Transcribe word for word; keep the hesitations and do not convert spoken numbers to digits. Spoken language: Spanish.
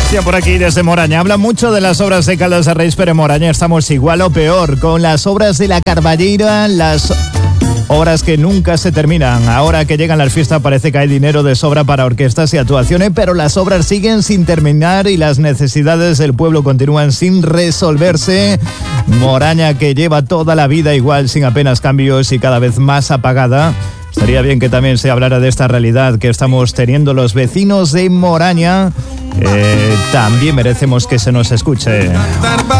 Ya por aquí desde Moraña. Habla mucho de las obras de Caldas de Reis, pero en Moraña estamos igual o peor, con las obras de la Carballeira, las obras que nunca se terminan. Ahora que llegan las fiestas parece que hay dinero de sobra para orquestas y actuaciones, pero las obras siguen sin terminar y las necesidades del pueblo continúan sin resolverse. Moraña, que lleva toda la vida igual, sin apenas cambios y cada vez más apagada. Estaría bien que también se hablara de esta realidad que estamos teniendo los vecinos de Moraña. Eh, también merecemos que se nos escuche.